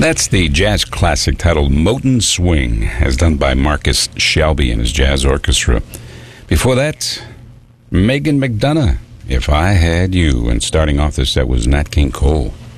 That's the jazz classic titled Moton Swing, as done by Marcus Shelby and his jazz orchestra. Before that, Megan McDonough, If I Had You. And starting off the set was Nat King Cole,